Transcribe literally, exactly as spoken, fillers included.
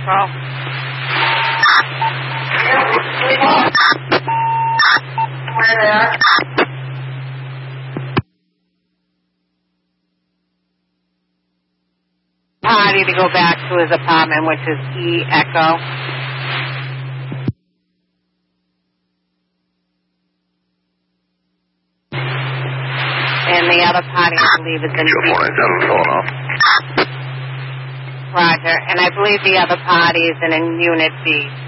Control. Where there? Party to go back to his apartment, which is E Echo. And the other party, I believe, is in Your phone is phone off. Roger. And I believe the other party is in, in Unit B.